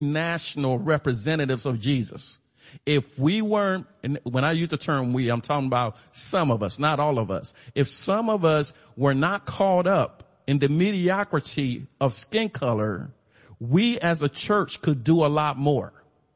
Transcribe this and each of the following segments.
national representatives of Jesus. If we weren't, and when I use the term we, I'm talking about some of us, not all of us. If some of us were not caught up in the mediocrity of skin color, we as a church could do a lot more.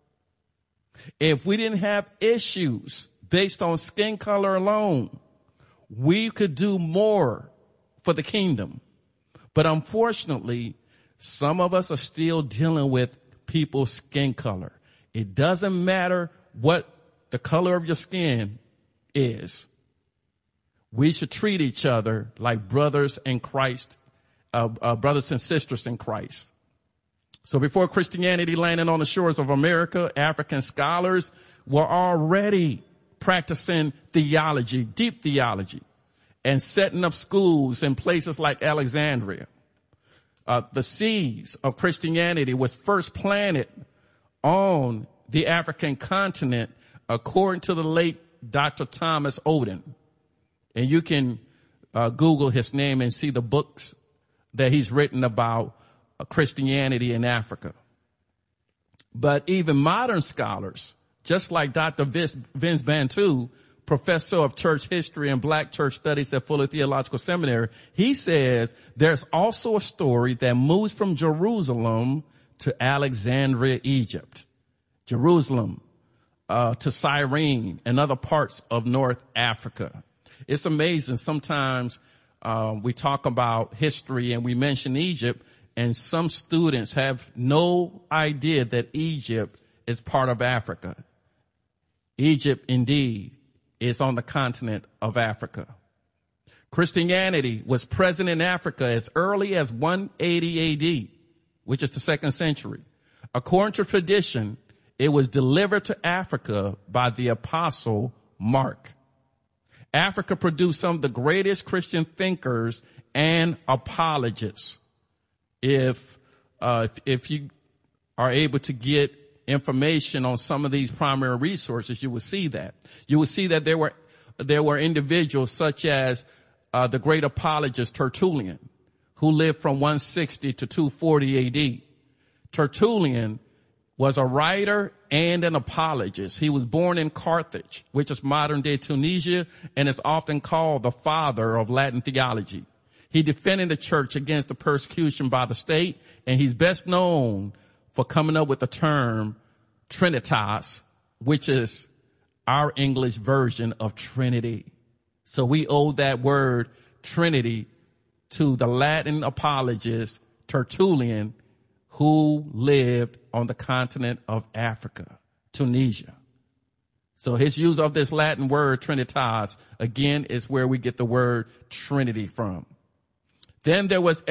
If we didn't have issues based on skin color alone, we could do more for the kingdom. But unfortunately, some of us are still dealing with people's skin color. It doesn't matter what the color of your skin is. We should treat each other like brothers in Christ, brothers and sisters in Christ. So before Christianity landed on the shores of America, African scholars were already practicing theology, deep theology, and setting up schools in places like Alexandria. The seeds of Christianity was first planted on the African continent, according to the late Dr. Thomas Oden. And you can Google his name and see the books that he's written about Christianity in Africa. But even modern scholars, just like Dr. Vince Bantu, professor of church history and black church studies at Fuller Theological Seminary, he says there's also a story that moves from Jerusalem to Alexandria, Egypt, Jerusalem to Cyrene and other parts of North Africa. It's amazing. Sometimes we talk about history and we mention Egypt, and some students have no idea that Egypt is part of Africa. Egypt, indeed, is on the continent of Africa. Christianity was present in Africa as early as 180 AD, which is the 2nd century. According to tradition, it was delivered to Africa by the apostle Mark. Africa produced some of the greatest Christian thinkers and apologists. If you are able to get information on some of these primary resources, you will see that. You will see that there were individuals such as the great apologist Tertullian, who lived from 160 to 240 AD. Tertullian was a writer and an apologist. He was born in Carthage, which is modern-day Tunisia, and is often called the father of Latin theology. He defended the church against the persecution by the state, and he's best known for coming up with the term Trinitas, which is our English version of Trinity. So we owe that word Trinity to the Latin apologist Tertullian, who lived on the continent of Africa, Tunisia. So his use of this Latin word Trinitas, again, is where we get the word Trinity from. Then there was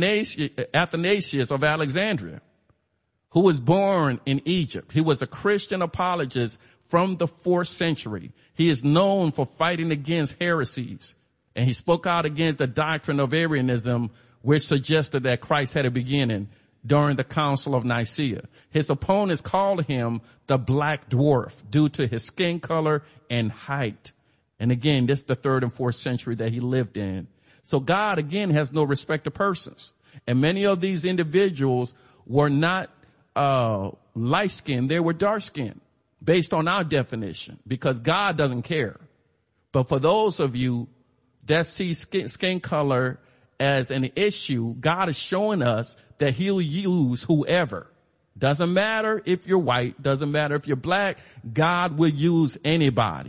Athanasius of Alexandria, who was born in Egypt. He was a Christian apologist from the 4th century. He is known for fighting against heresies, and he spoke out against the doctrine of Arianism, which suggested that Christ had a beginning during the Council of Nicaea. His opponents called him the Black Dwarf due to his skin color and height. And again, this is the 3rd and 4th century that he lived in. So God, again, has no respect of persons. And many of these individuals were not light-skinned. They were dark-skinned based on our definition, because God doesn't care. But for those of you that see skin color as an issue, God is showing us that he'll use whoever. Doesn't matter if you're white, doesn't matter if you're black, God will use anybody.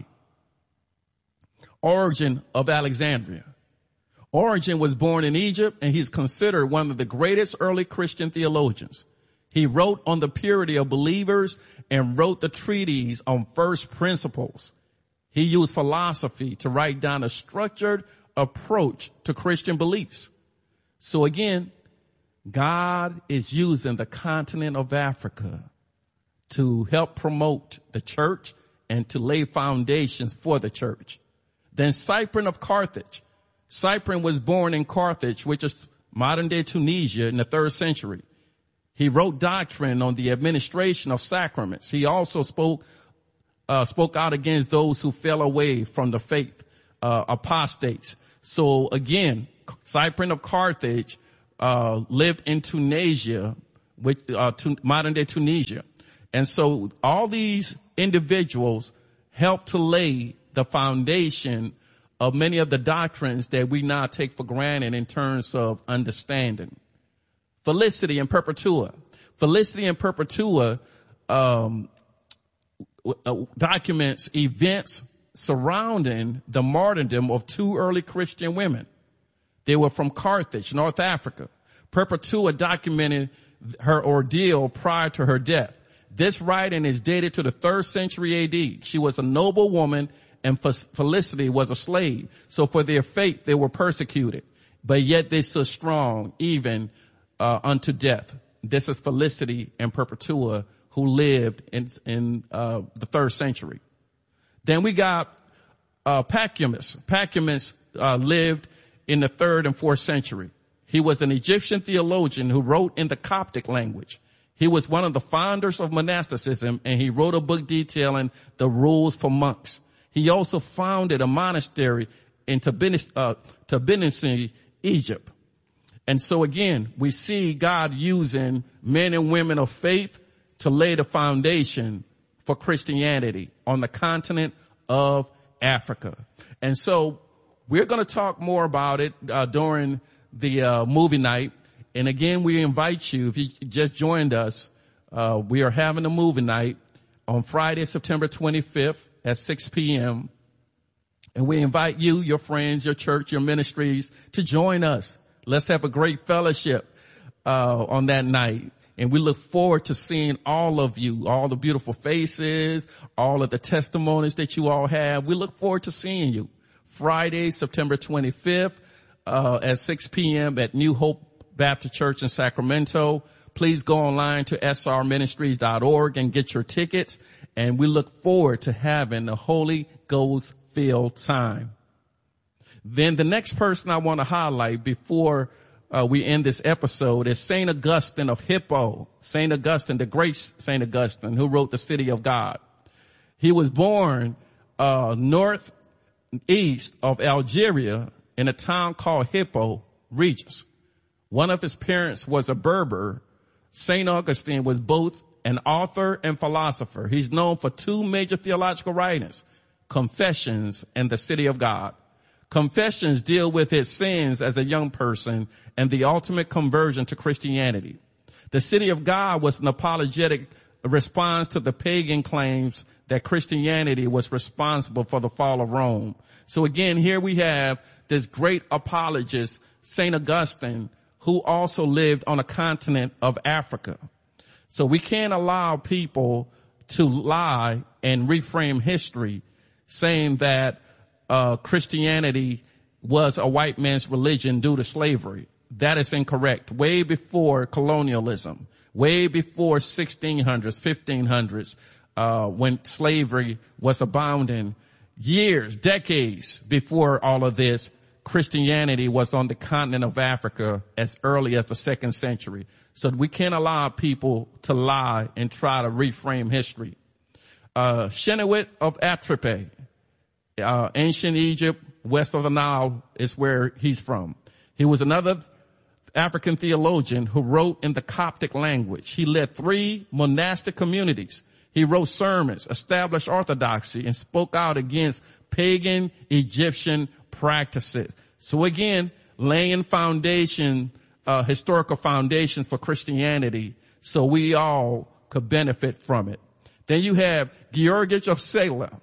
Origen of Alexandria. Origen was born in Egypt, and he's considered one of the greatest early Christian theologians. He wrote on the purity of believers and wrote the treatise on first principles. He used philosophy to write down a structured approach to Christian beliefs. So again, God is using the continent of Africa to help promote the church and to lay foundations for the church. Then Cyprian of Carthage. Cyprian was born in Carthage, which is modern-day Tunisia, in the 3rd century. He wrote doctrine on the administration of sacraments. He also spoke out against those who fell away from the faith, apostates. So again, Cyprian of Carthage lived in Tunisia, which, modern day Tunisia. And so all these individuals helped to lay the foundation of many of the doctrines that we now take for granted in terms of understanding. Felicity and Perpetua. Felicity and Perpetua documents events surrounding the martyrdom of two early Christian women. They were from Carthage, North Africa. Perpetua documented her ordeal prior to her death. This writing is dated to the 3rd century AD. She was a noble woman and Felicity was a slave. So for their faith, they were persecuted, but yet they stood strong even unto death. This is Felicity and Perpetua, who lived in the 3rd century. Then we got Pacumus. Pacumus lived in the 3rd and 4th century. He was an Egyptian theologian who wrote in the Coptic language. He was one of the founders of monasticism, and he wrote a book detailing the rules for monks. He also founded a monastery in Tbilisi, Egypt. And so again, we see God using men and women of faith to lay the foundation for Christianity on the continent of Africa. And so we're going to talk more about it during the movie night. And again, we invite you, if you just joined us, we are having a movie night on Friday, September 25th at 6 p.m. And we invite you, your friends, your church, your ministries to join us. Let's have a great fellowship on that night. And we look forward to seeing all of you, all the beautiful faces, all of the testimonies that you all have. We look forward to seeing you Friday, September 25th at 6 p.m. at New Hope Baptist Church in Sacramento. Please go online to srministries.org and get your tickets. And we look forward to having the Holy Ghost filled time. Then the next person I want to highlight before we end this episode is St. Augustine of Hippo. St. Augustine, the great St. Augustine, who wrote the City of God. He was born northeast of Algeria in a town called Hippo, Regis. One of his parents was a Berber. St. Augustine was both an author and philosopher. He's known for two major theological writings, Confessions and the City of God. Confessions deal with his sins as a young person and the ultimate conversion to Christianity. The City of God was an apologetic response to the pagan claims that Christianity was responsible for the fall of Rome. So again, here we have this great apologist, St. Augustine, who also lived on a continent of Africa. So we can't allow people to lie and reframe history, saying that Christianity was a white man's religion due to slavery. That is incorrect. Way before colonialism, way before 1600s, 1500s, when slavery was abounding, years, decades before all of this, Christianity was on the continent of Africa as early as the 2nd century. So we can't allow people to lie and try to reframe history. Chenoweth of Atrape, ancient Egypt, west of the Nile is where he's from. He was another African theologian who wrote in the Coptic language. He led 3 monastic communities. He wrote sermons, established orthodoxy, and spoke out against pagan Egyptian practices. So again, laying foundation, historical foundations for Christianity so we all could benefit from it. Then you have Georgios of Segla.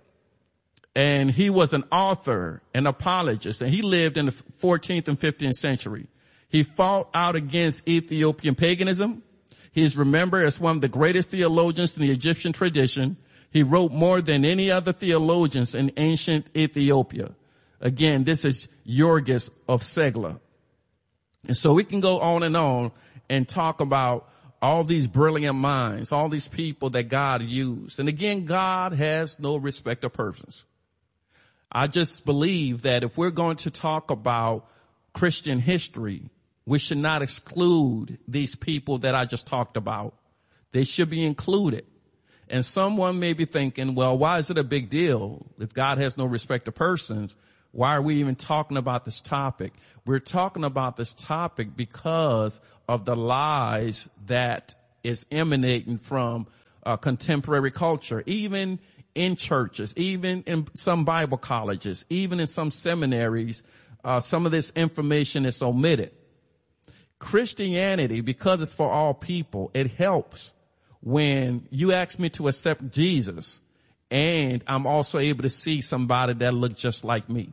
And he was an author, an apologist, and he lived in the 14th and 15th century. He fought out against Ethiopian paganism. He is remembered as one of the greatest theologians in the Egyptian tradition. He wrote more than any other theologians in ancient Ethiopia. Again, this is Georgios of Segla. And so we can go on and talk about all these brilliant minds, all these people that God used. And again, God has no respect of persons. I just believe that if we're going to talk about Christian history, we should not exclude these people that I just talked about. They should be included. And someone may be thinking, well, why is it a big deal? If God has no respect of persons, why are we even talking about this topic? We're talking about this topic because of the lies that is emanating from contemporary culture, even in churches, even in some Bible colleges, even in some seminaries. Some of this information is omitted. Christianity, because it's for all people, it helps when you ask me to accept Jesus and I'm also able to see somebody that looks just like me.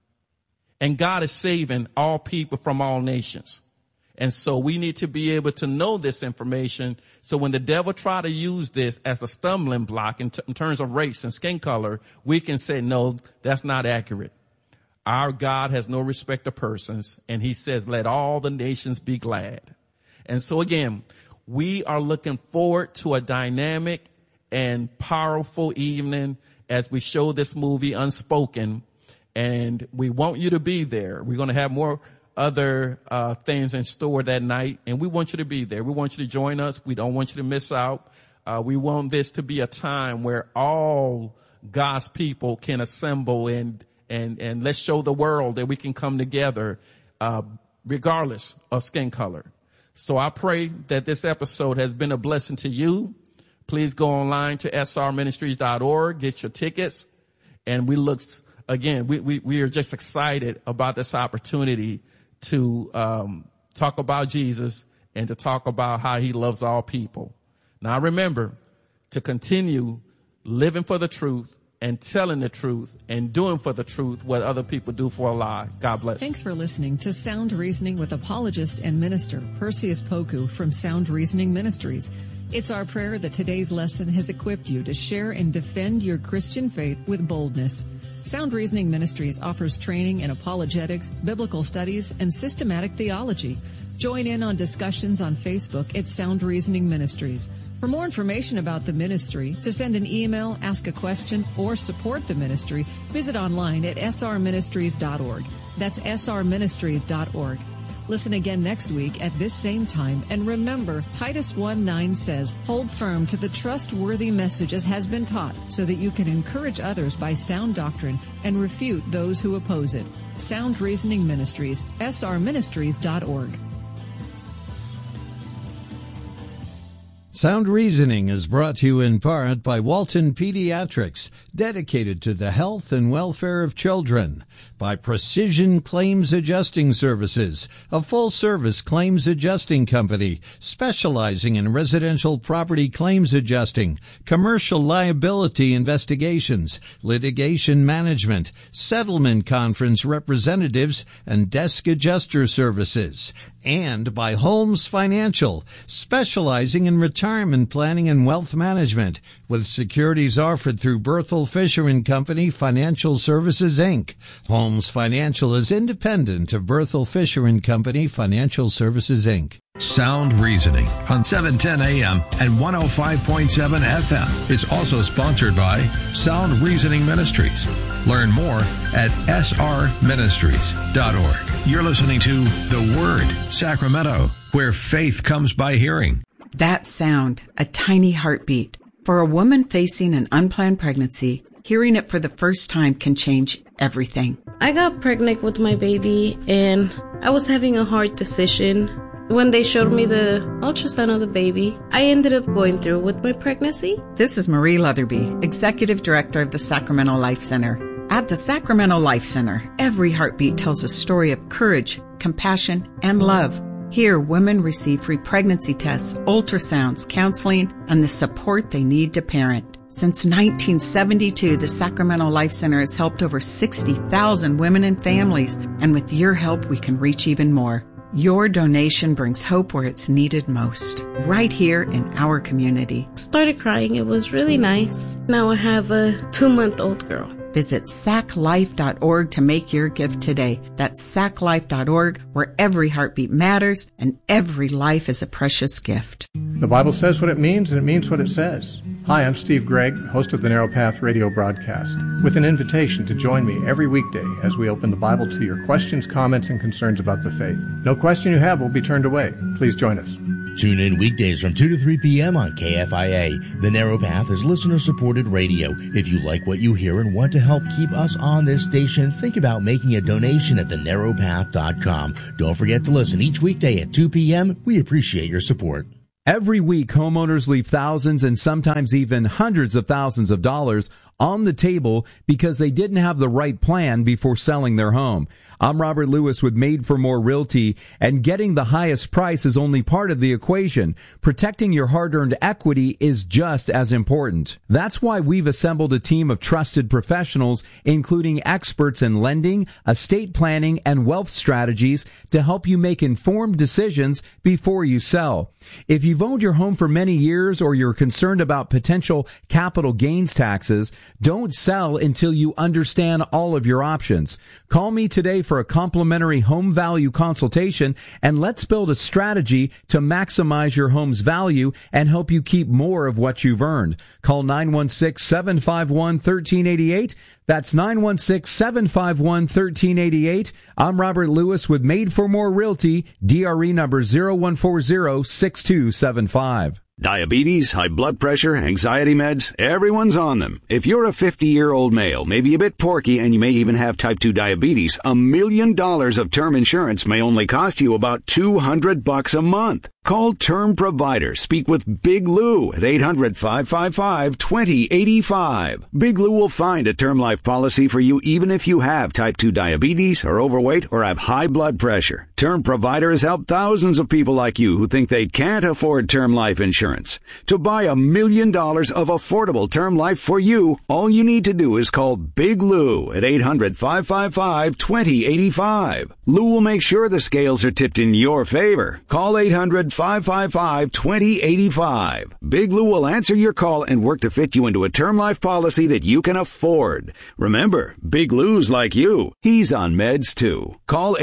And God is saving all people from all nations. And so we need to be able to know this information. So when the devil try to use this as a stumbling block in terms of race and skin color, we can say, no, that's not accurate. Our God has no respect of persons, and he says, let all the nations be glad. And so again, we are looking forward to a dynamic and powerful evening as we show this movie Unspoken, and we want you to be there. We're going to have more other things in store that night, and we want you to be there. We want you to join us. We don't want you to miss out. We want this to be a time where all God's people can assemble and let's show the world that we can come together, regardless of skin color. So I pray that this episode has been a blessing to you. Please go online to srministries.org, get your tickets. And we look, again, we are just excited about this opportunity to, talk about Jesus and to talk about how he loves all people. Now remember to continue living for the truth and telling the truth and doing for the truth what other people do for a lie. God bless. Thanks for listening to Sound Reasoning with apologist and minister Perseus Poku from Sound Reasoning Ministries. It's our prayer that today's lesson has equipped you to share and defend your Christian faith with boldness. Sound Reasoning Ministries offers training in apologetics, biblical studies, and systematic theology. Join in on discussions on Facebook at Sound Reasoning Ministries. For more information about the ministry, to send an email, ask a question, or support the ministry, visit online at srministries.org. That's srministries.org. Listen again next week at this same time, and remember, Titus 1:9 says, hold firm to the trustworthy message as has been taught, so that you can encourage others by sound doctrine and refute those who oppose it. Sound Reasoning Ministries, srministries.org. Sound Reasoning is brought to you in part by Walton Pediatrics, dedicated to the health and welfare of children, by Precision Claims Adjusting Services, a full-service claims adjusting company specializing in residential property claims adjusting, commercial liability investigations, litigation management, settlement conference representatives, and desk adjuster services, and by Holmes Financial, specializing in retirement planning and wealth management, with securities offered through Berthel Fisher & Company Financial Services, Inc. Holmes Financial is independent of Berthel Fisher & Company Financial Services, Inc. Sound Reasoning on 710 AM and 105.7 FM is also sponsored by Sound Reasoning Ministries. Learn more at srministries.org. You're listening to The Word, Sacramento, where faith comes by hearing. That sound, a tiny heartbeat. For a woman facing an unplanned pregnancy, hearing it for the first time can change everything. I got pregnant with my baby, and I was having a hard decision. When they showed me the ultrasound of the baby, I ended up going through with my pregnancy. This is Marie Leatherby, Executive Director of the Sacramento Life Center. At the Sacramento Life Center, every heartbeat tells a story of courage, compassion, and love. Here, women receive free pregnancy tests, ultrasounds, counseling, and the support they need to parent. Since 1972, the Sacramento Life Center has helped over 60,000 women and families, and with your help, we can reach even more. Your donation brings hope where it's needed most, right here in our community. Started crying. It was really nice. Now I have a 2-month-old girl. Visit saclife.org to make your gift today. That's saclife.org, where every heartbeat matters and every life is a precious gift. The Bible says what it means, and it means what it says. Hi, I'm Steve Gregg, host of the Narrow Path radio broadcast, with an invitation to join me every weekday as we open the Bible to your questions, comments, and concerns about the faith. No question you have will be turned away. Please join us. Tune in weekdays from 2 to 3 p.m. on KFIA. The Narrow Path is listener-supported radio. If you like what you hear and want to help keep us on this station, think about making a donation at thenarrowpath.com. Don't forget to listen each weekday at 2 p.m. We appreciate your support. Every week, homeowners leave thousands and sometimes even hundreds of thousands of dollars on the table because they didn't have the right plan before selling their home. I'm Robert Lewis with Made for More Realty, and getting the highest price is only part of the equation. Protecting your hard-earned equity is just as important. That's why we've assembled a team of trusted professionals, including experts in lending, estate planning, and wealth strategies to help you make informed decisions before you sell. If you've owned your home for many years or you're concerned about potential capital gains taxes, don't sell until you understand all of your options. Call me today for a complimentary home value consultation, and let's build a strategy to maximize your home's value and help you keep more of what you've earned. Call 916-751-1388. That's 916-751-1388. I'm Robert Lewis with Made for More Realty, DRE number 0140-6275. Diabetes, high blood pressure, anxiety meds, everyone's on them. If you're a 50-year-old male, maybe a bit porky, and you may even have type 2 diabetes, $1 million of term insurance may only cost you about $200 a month. Call Term Provider. Speak with Big Lou at 800-555-2085. Big Lou will find a term life policy for you even if you have type 2 diabetes, are overweight, or have high blood pressure. Term Provider has helped thousands of people like you who think they can't afford term life insurance. To buy $1 million of affordable term life for you, all you need to do is call Big Lou at 800-555-2085. Lou will make sure the scales are tipped in your favor. Call 800-555-2085. Big Lou will answer your call and work to fit you into a term life policy that you can afford. Remember, Big Lou's like you. He's on meds too. Call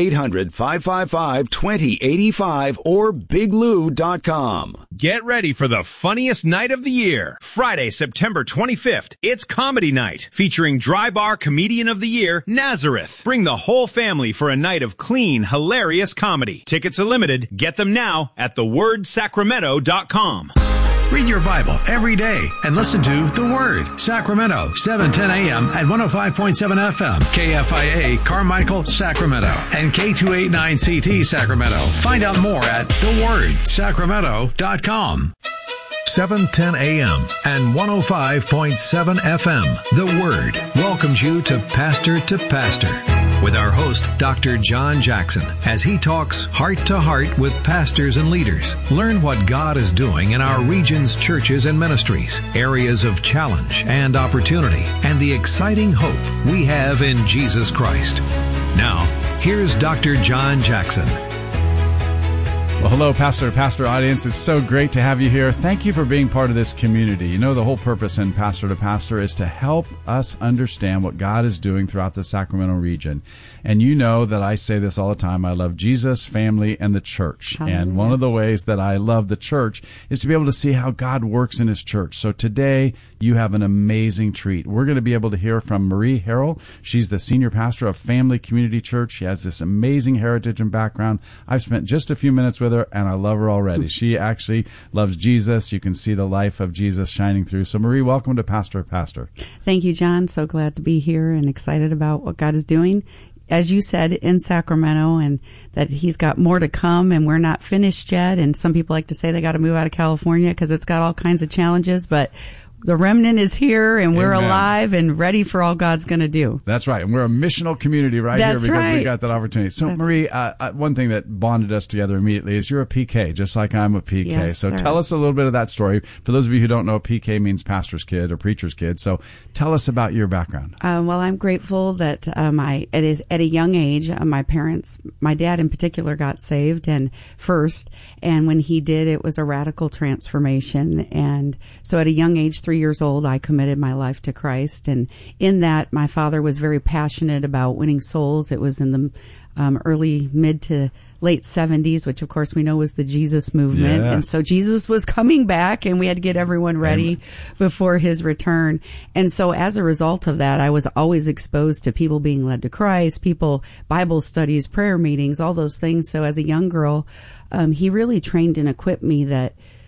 800-555-2085 or biglou.com. Get ready for the funniest night of the year. Friday, September 25th. It's Comedy Night, featuring Dry Bar Comedian of the Year, Nazareth. Bring the whole family for a night of clean, hilarious comedy. Tickets are limited. Get them now at thewordsacramento.com. Read your Bible every day and listen to The Word. Sacramento, 7:10 a.m. at 105.7 FM. KFIA, Carmichael, Sacramento. And K289CT, Sacramento. Find out more at thewordsacramento.com. 7:10 a.m. and 105.7 FM. The Word welcomes you to Pastor with our host, Dr. John Jackson, as he talks heart-to-heart with pastors and leaders. Learn what God is doing in our region's churches and ministries, areas of challenge and opportunity, and the exciting hope we have in Jesus Christ. Now, here's Dr. John Jackson. Well, hello, Pastor to Pastor audience. It's so great to have you here. Thank you for being part of this community. You know, the whole purpose in Pastor to Pastor is to help us understand what God is doing throughout the Sacramento region. And you know that I say this all the time. I love Jesus, family, and the church. Hallelujah. And one of the ways that I love the church is to be able to see how God works in his church. So today, you have an amazing treat. We're going to be able to hear from Marie Harrell. She's the senior pastor of Family Community Church. She has this amazing heritage and background. I've spent just a few minutes with her, and I love her already. She actually loves Jesus. You can see the life of Jesus shining through. So, Marie, welcome to Pastor to Pastor. Thank you, John. So glad to be here and excited about what God is doing. As you said, in Sacramento, and that he's got more to come, and we're not finished yet. And some people like to say they got to move out of California because it's got all kinds of challenges, but the remnant is here, and we're Amen. Alive and ready for all God's going to do. That's right. And we're a missional community here because we got that opportunity. So, That's Marie, one thing that bonded us together immediately is you're a PK, just like I'm a PK. Yes, so sir. Tell us a little bit of that story. For those of you who don't know, PK means pastor's kid or preacher's kid. So tell us about your background. Well, I'm grateful that at a young age, my parents, my dad in particular, got saved first. And when he did, it was a radical transformation. And so at a young age, 3 years old, I committed my life to Christ. And in that, my father was very passionate about winning souls. It was in the early, mid to late 70s, which of course we know was the Jesus movement. Yeah. And so Jesus was coming back, and we had to get everyone ready before his return. And so as a result of that, I was always exposed to people being led to Christ, Bible studies, prayer meetings, all those things. So as a young girl, he really trained and equipped me that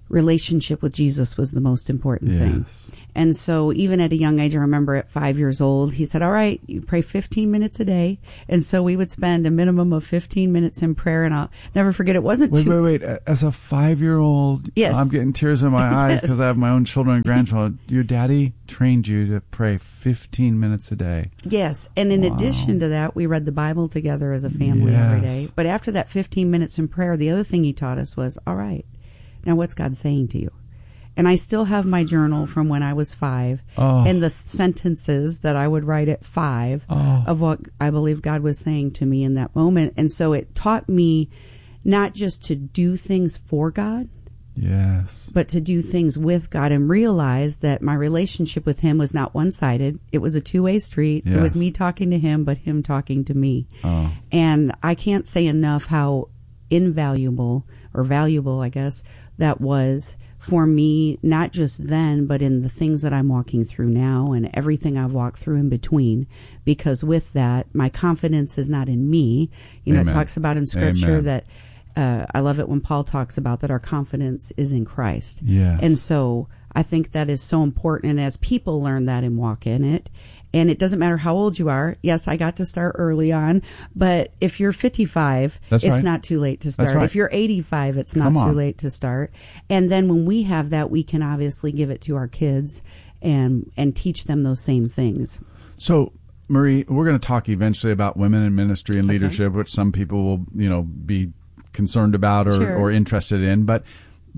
relationship with Jesus was the most important thing. And so even at a young age, I remember at 5 years old, he said, all right, you pray 15 minutes a day. And so we would spend a minimum of 15 minutes in prayer. And I'll never forget, it wasn't Wait. As a 5-year-old, yes. I'm getting tears in my eyes because I have my own children and grandchildren. Your daddy trained you to pray 15 minutes a day. Yes. And in addition to that, we read the Bible together as a family every day. But after that 15 minutes in prayer, the other thing he taught us was, all right, now what's God saying to you? And I still have my journal from when I was 5 and the sentences that I would write at 5 of what I believe God was saying to me in that moment. And so it taught me not just to do things for God, but to do things with God and realize that my relationship with him was not one-sided. It was a two-way street. It was me talking to him, but him talking to me. And I can't say enough how invaluable or valuable, I guess, that was for me, not just then, but in the things that I'm walking through now and everything I've walked through in between. Because with that, my confidence is not in me. You know, it talks about in Scripture that I love it when Paul talks about that our confidence is in Christ. And so I think that is so important. And as people learn that and walk in it, and it doesn't matter how old you are. Yes, I got to start early on, but if you're 55, it's not too late to start. If you're 85, it's not too late to start. And then when we have that, we can obviously give it to our kids and teach them those same things. So, Marie, we're going to talk eventually about women in ministry and leadership, which some people will, be concerned about or interested in. But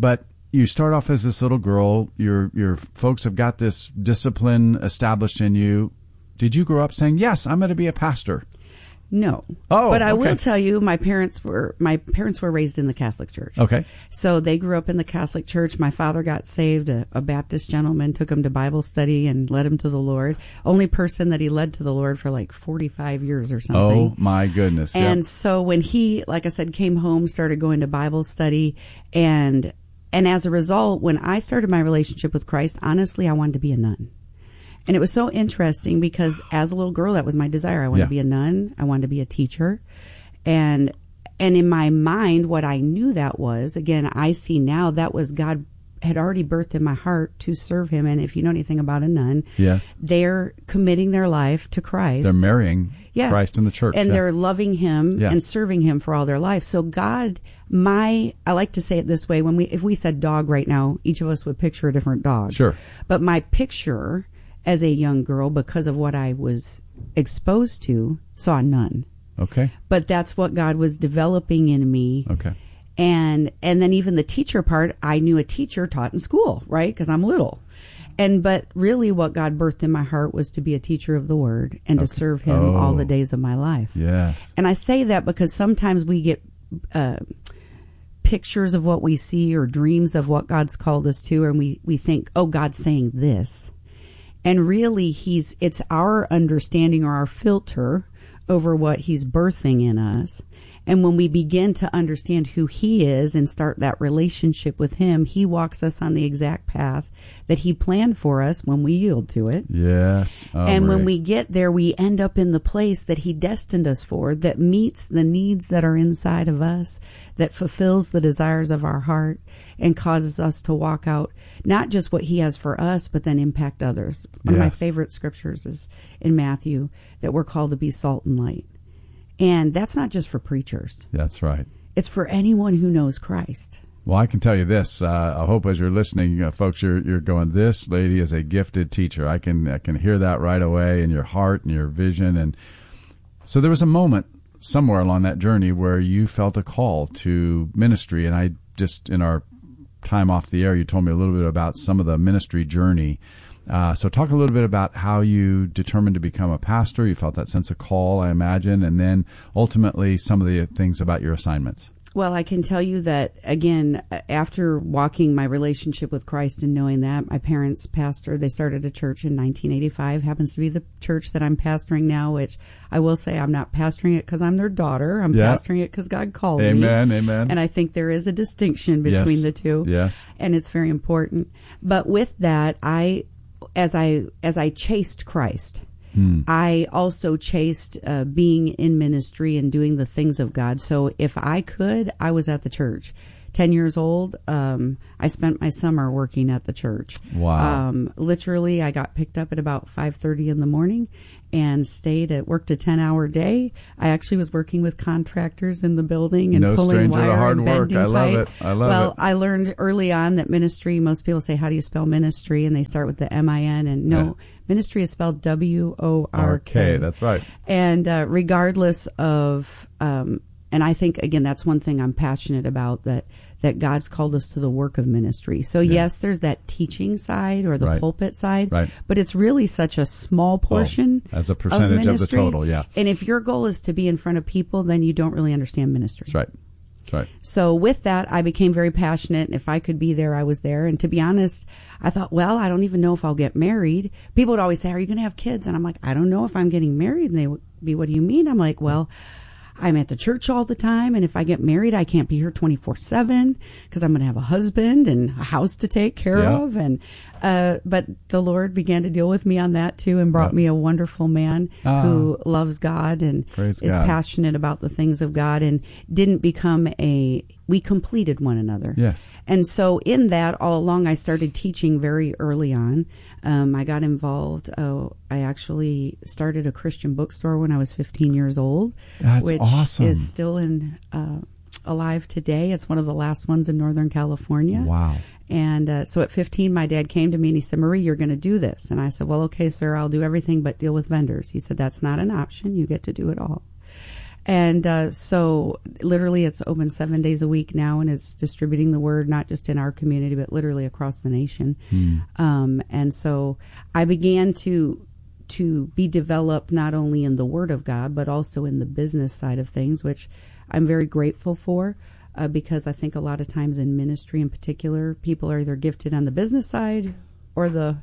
you start off as this little girl. Your folks have got this discipline established in you. Did you grow up saying, yes, I'm going to be a pastor? No. But I will tell you, my parents were raised in the Catholic Church. Okay. So they grew up in the Catholic Church. My father got saved. A Baptist gentleman took him to Bible study and led him to the Lord. Only person that he led to the Lord for like 45 years or something. Oh, my goodness. And so when he, like I said, came home, started going to Bible study, and as a result, when I started my relationship with Christ, honestly, I wanted to be a nun. And it was so interesting because as a little girl, that was my desire. I wanted to be a nun. I wanted to be a teacher. And in my mind, what I knew that was, again, I see now that was God had already birthed in my heart to serve him. And if you know anything about a nun, they're committing their life to Christ. They're marrying Christ in the church. And they're loving him and serving him for all their life. So God, I like to say it this way, if we said dog right now, each of us would picture a different dog. Sure. But my picture as a young girl, because of what I was exposed to, saw none. Okay. But that's what God was developing in me. Okay. And then even the teacher part, I knew a teacher taught in school, right? Because I'm little. But really what God birthed in my heart was to be a teacher of the Word and to serve him all the days of my life. Yes. And I say that because sometimes we get pictures of what we see or dreams of what God's called us to, and we think, oh, God's saying this. And really, it's our understanding or our filter over what he's birthing in us. And when we begin to understand who he is and start that relationship with him, he walks us on the exact path that he planned for us when we yield to it. Yes. And when we get there, we end up in the place that he destined us for, that meets the needs that are inside of us, that fulfills the desires of our heart, and causes us to walk out not just what he has for us, but then impact others. One of my favorite scriptures is in Matthew, that we're called to be salt and light. And that's not just for preachers. That's right. It's for anyone who knows Christ. Well, I can tell you this. I hope as you're listening, folks, you're going, this lady is a gifted teacher. I can hear that right away in your heart and your vision. And so there was a moment somewhere along that journey where you felt a call to ministry. And I just, in our time off the air, you told me a little bit about some of the ministry journey. So talk a little bit about how you determined to become a pastor. You felt that sense of call, I imagine, and then ultimately some of the things about your assignments. Well, I can tell you that, again, after walking my relationship with Christ and knowing that, my parents pastored, they started a church in 1985, happens to be the church that I'm pastoring now, which I will say I'm not pastoring it because I'm their daughter. I'm pastoring it because God called me. Amen. And I think there is a distinction between the two. Yes. And it's very important. But with that, as I chased Christ, I also chased being in ministry and doing the things of God. So if I could, I was at the church 10 years old, I spent my summer working at the church. Wow. Literally, I got picked up at about 5:30 in the morning and worked a 10-hour day. I actually was working with contractors in the building and pulling wire hard and work. bending I love pipe. it. I love well, it. I learned early on that ministry, most people say, how do you spell ministry? And they start with the M-I-N, and no, ministry is spelled W-O-R-K. That's right. And regardless of, and I think, again, that's one thing I'm passionate about, that God's called us to the work of ministry. So yes, there's that teaching side or the pulpit side, but it's really such a small portion as a percentage of the total, yeah. And if your goal is to be in front of people, then you don't really understand ministry. That's right. That's right. So with that, I became very passionate, and if I could be there, I was there. And to be honest, I thought, well, I don't even know if I'll get married. People would always say, are you going to have kids? And I'm like, I don't know if I'm getting married. And they would be, what do you mean? I'm like, well, I'm at the church all the time, and if I get married, I can't be here 24/7 because I'm going to have a husband and a house to take care of. And but the Lord began to deal with me on that too, and brought me a wonderful man who loves God and is passionate about the things of God, and didn't become we completed one another. Yes. And so in that, all along, I started teaching very early on. I got involved. I actually started a Christian bookstore when I was 15 years old. That's which awesome. is still alive today. It's one of the last ones in Northern California. Wow. And so at 15, my dad came to me and he said, Marie, you're going to do this. And I said, well, okay, sir, I'll do everything but deal with vendors. He said, that's not an option. You get to do it all. And so literally it's open 7 days a week now, and it's distributing the word, not just in our community, but literally across the nation. And so I began to be developed not only in the Word of God, but also in the business side of things, which I'm very grateful for, because I think a lot of times in ministry in particular, people are either gifted on the business side or the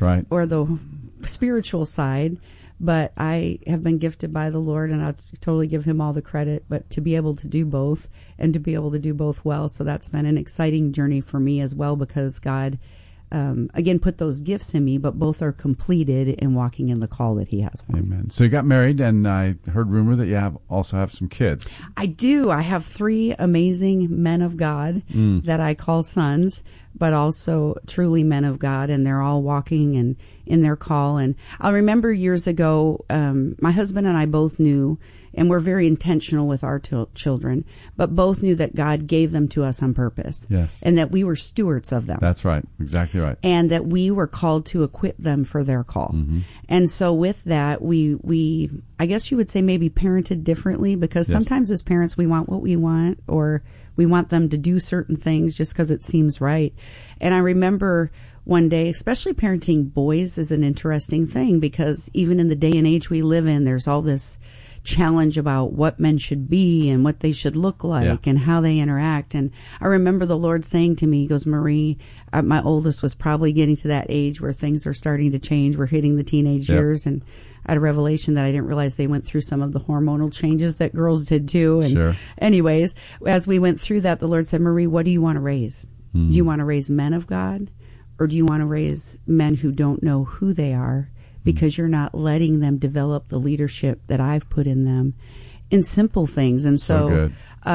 spiritual side. But I have been gifted by the Lord, and I'll totally give him all the credit, but to be able to do both and to be able to do both well. So that's been an exciting journey for me as well, because God, again, put those gifts in me, but both are completed in walking in the call that he has for me. Amen. So you got married, and I heard rumor that you also have some kids. I do. I have 3 amazing men of God that I call sons, but also truly men of God, and they're all walking in their call. And I remember years ago, my husband and I both knew, and we're very intentional with our children, but both knew that God gave them to us on purpose. Yes. And that we were stewards of them. That's right. Exactly right. And that we were called to equip them for their call. And so with that, we I guess you would say maybe parented differently, because sometimes as parents we want what we want, or we want them to do certain things just because it seems right. And I remember one day, especially parenting boys is an interesting thing, because even in the day and age we live in, there's all this challenge about what men should be and what they should look like and how they interact. And I remember the Lord saying to me, he goes, Marie, my oldest was probably getting to that age where things are starting to change. We're hitting the teenage years, and I had a revelation that I didn't realize they went through some of the hormonal changes that girls did too. And anyways, as we went through that, the Lord said, Marie, what do you want to raise? Do you want to raise men of God, or do you want to raise men who don't know who they are, because you're not letting them develop the leadership that I've put in them in simple things? And so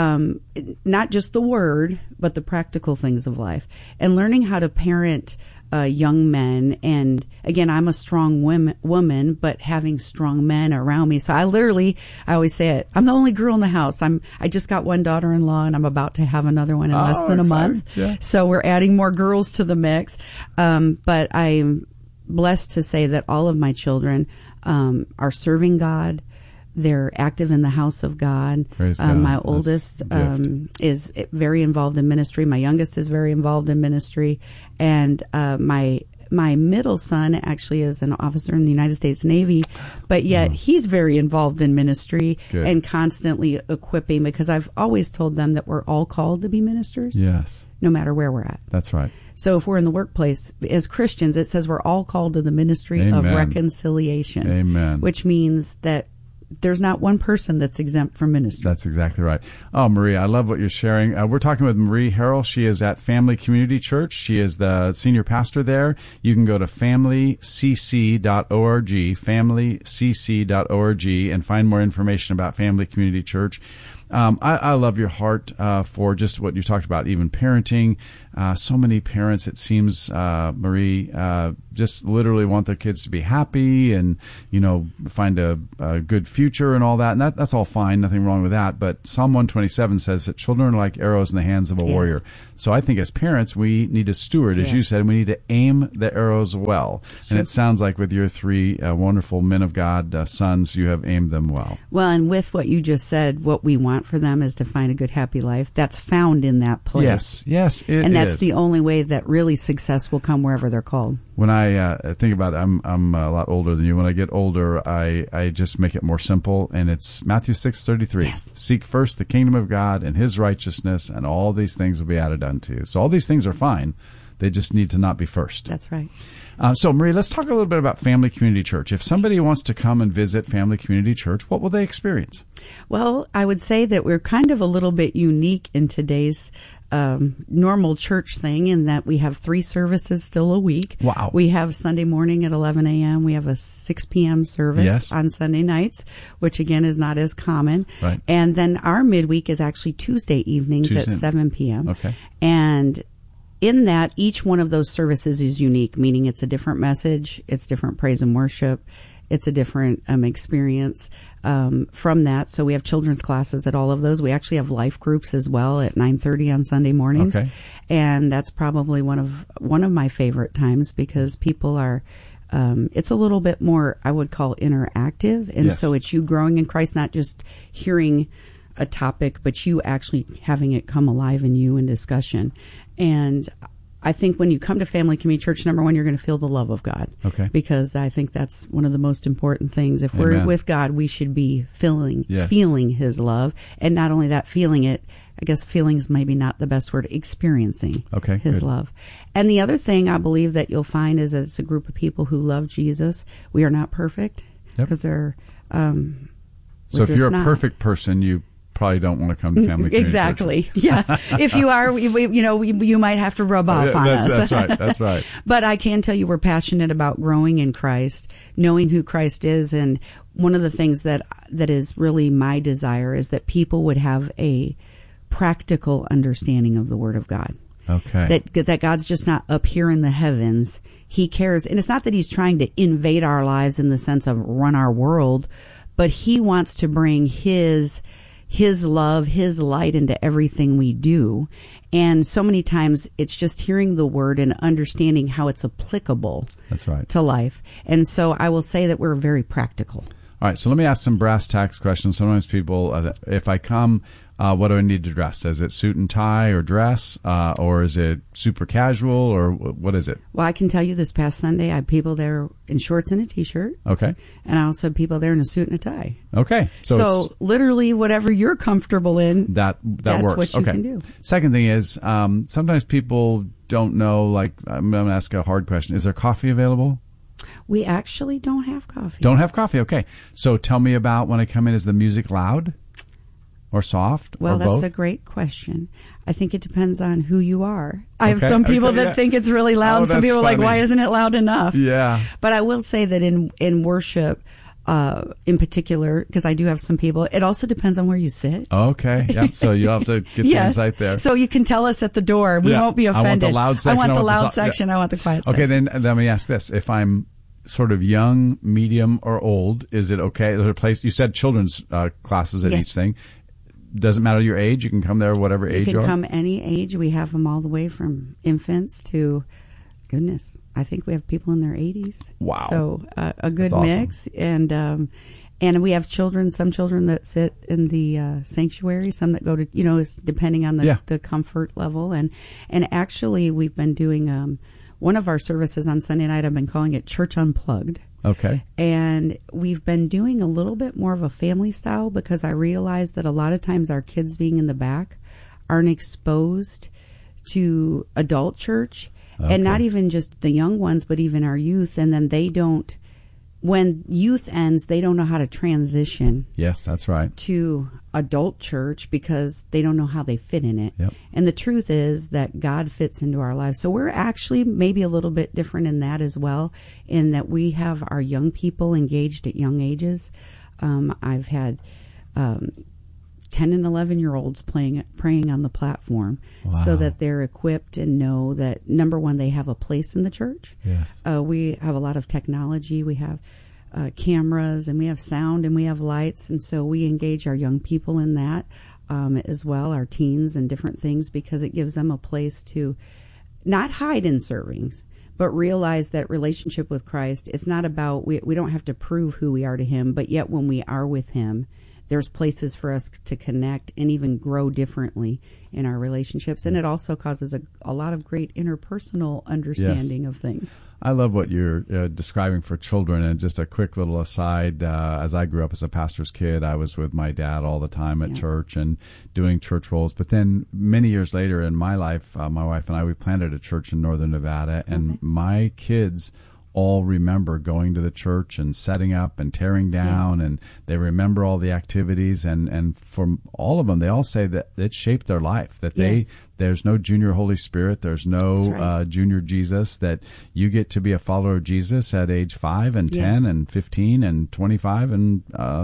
not just the word, but the practical things of life, and learning how to parent young men. And again, I'm a strong woman, but having strong men around me. So I always say it, I'm the only girl in the house. I just got one daughter-in-law, and I'm about to have another one in less than a month. Yeah. So we're adding more girls to the mix. But I'm blessed to say that all of my children are serving God. They're active in the house of God. Praise God. My oldest is very involved in ministry. My youngest is very involved in ministry. And my middle son actually is an officer in the United States Navy, but yet he's very involved in ministry and constantly equipping, because I've always told them that we're all called to be ministers. Yes. No matter where we're at. That's right. So if we're in the workplace, as Christians, it says we're all called to the ministry of reconciliation. Amen. Which means that there's not one person that's exempt from ministry. That's exactly right. Oh, Marie, I love what you're sharing. We're talking with Marie Harrell. She is at Family Community Church. She is the senior pastor there. You can go to familycc.org, familycc.org, and find more information about Family Community Church. I love your heart for just what you talked about, even parenting. So many parents, it seems, Marie, just literally want their kids to be happy and, find a good future and all that. And that's all fine. Nothing wrong with that. But Psalm 127 says that children are like arrows in the hands of a warrior. So I think as parents, we need to steward, as you said, we need to aim the arrows well. And it sounds like with your three wonderful men of God sons, you have aimed them well. Well, and with what you just said, what we want for them is to find a good, happy life. That's found in that place. Yes, it is. And that's the only way that really success will come wherever they're called. When I think about it, I'm a lot older than you. When I get older, I just make it more simple, and it's Matthew 6:33. Yes. Seek first the kingdom of God and His righteousness, and all these things will be added unto you. So all these things are fine. They just need to not be first. That's right. So, Marie, let's talk a little bit about Family Community Church. If somebody wants to come and visit Family Community Church, what will they experience? Well, I would say that we're kind of a little bit unique in today's normal church thing in that we have 3 services still a week. Wow. We have Sunday morning at 11 a.m. We have a 6 p.m. service on Sunday nights, which again is not as common. Right. And then our midweek is actually Tuesday evenings at 7 p.m. Okay. And in that, each one of those services is unique, meaning it's a different message, it's different praise and worship, it's a different experience from that. So we have children's classes at all of those. We actually have life groups as well at 9:30 on Sunday mornings, and that's probably one of my favorite times because people are. It's a little bit more, I would call, interactive, and so it's you growing in Christ, not just hearing a topic, but you actually having it come alive in you in discussion. And I think when you come to Family Community Church, number one, you're going to feel the love of God. Okay. Because I think that's one of the most important things. If we're with God, we should be feeling His love. And not only that, feeling it, I guess feeling is maybe not the best word, experiencing His love. And the other thing I believe that you'll find is that it's a group of people who love Jesus. We are not perfect because they're so if you're a perfect person, you probably don't want to come to Family Community Church. Yeah. If you are, you might have to rub off on us. That's right. But I can tell you we're passionate about growing in Christ, knowing who Christ is. And one of the things that is really my desire is that people would have a practical understanding of the Word of God. Okay. That God's just not up here in the heavens. He cares. And it's not that He's trying to invade our lives in the sense of run our world, but He wants to bring His love, His light into everything we do. And so many times it's just hearing the Word and understanding how it's applicable to life. And so I will say that we're very practical. All right, so let me ask some brass tacks questions. Sometimes people, if I come, what do I need to dress? Is it suit and tie or dress, or is it super casual, or what is it? Well, I can tell you this past Sunday, I had people there in shorts and a T-shirt. Okay. And I also had people there in a suit and a tie. Okay. So literally whatever you're comfortable in, that's works. What you can do. Second thing is, sometimes people don't know, like, I'm going to ask a hard question. Is there coffee available? We actually don't have coffee. Don't have coffee, okay. So tell me about when I come in, is the music loud or soft or both? Well, that's a great question. I think it depends on who you are. I have some people that think it's really loud, and some people are like, why isn't it loud enough? Yeah. But I will say that in worship, in particular, because I do have some people, it also depends on where you sit. Okay. Yep. So you have to get the insight there. So you can tell us at the door. We won't be offended. I want the loud section. I want the loud section. I want the quiet section. Okay, then let me ask this. If I'm sort of young, medium, or old, is it okay? Is there a place? You said children's classes at each thing. Doesn't matter your age. You can come there whatever age you are. You can come any age. We have them all the way from infants to, goodness, I think we have people in their 80s. Wow. So a good mix. And we have children, some children that sit in the sanctuary, some that go to, it's depending on the comfort level. And actually we've been doing one of our services on Sunday night, I've been calling it Church Unplugged. Okay. And we've been doing a little bit more of a family style because I realized that a lot of times our kids being in the back aren't exposed to adult church. Okay. And not even just the young ones, but even our youth. And then they don't, when youth ends, they don't know how to transition. Yes, that's right. To adult church because they don't know how they fit in it. Yep. And the truth is that God fits into our lives. So we're actually maybe a little bit different in that as well, in that we have our young people engaged at young ages. I've had 10 and 11-year-olds praying on the platform, so that they're equipped and know that, number one, they have a place in the church. Yes. We have a lot of technology. We have cameras, and we have sound, and we have lights, and so we engage our young people in that as well, our teens and different things, because it gives them a place to not hide in servings, but realize that relationship with Christ, it's not about, we don't have to prove who we are to him, but yet when we are with him, there's places for us to connect and even grow differently in our relationships. And it also causes a lot of great interpersonal understanding of things. I love what you're describing for children. And just a quick little aside, as I grew up as a pastor's kid, I was with my dad all the time at church and doing church roles. But then many years later in my life, my wife and I, we planted a church in northern Nevada, and my kids all remember going to the church and setting up and tearing down, and they remember all the activities, and from all of them, they all say that it shaped their life, that there's no junior Holy Spirit, there's no junior Jesus, that you get to be a follower of Jesus at age 5 and 10 and 15 and 25 and